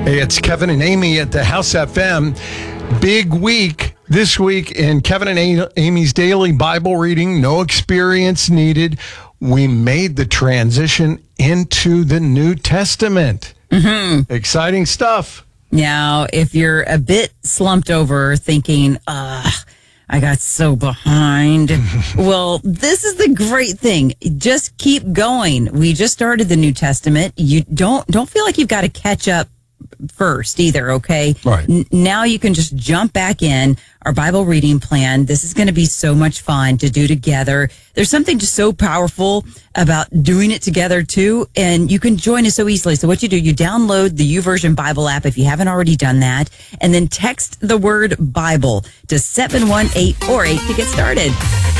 Hey, it's Kevin and Amy at the House FM. Big week this week in Kevin and Amy's daily Bible reading. No experience needed. We made the transition into the New Testament. Exciting stuff. Now, if you're a bit slumped over thinking, I got so behind. Well, this is the great thing. Just keep going. We just started the New Testament. You don't feel like you've got to catch up first either, okay? Right. Now you can just jump back in our Bible reading plan. This is going to be so much fun to do together. There's something just so powerful about doing it together too, and you can join us so easily. So what you do, you download the YouVersion Bible app if you haven't already done that, and then text the word Bible to 71848 to get started.